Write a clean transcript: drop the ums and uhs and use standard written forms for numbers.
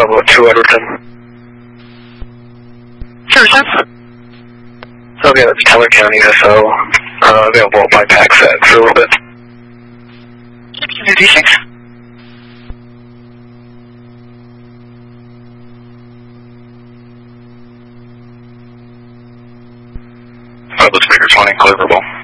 Bravo 2 Edwarton. Sure, sir. Okay, that's Teller County SO. Available by PACSAT for a little bit. D6. Speaker 20, deliverable.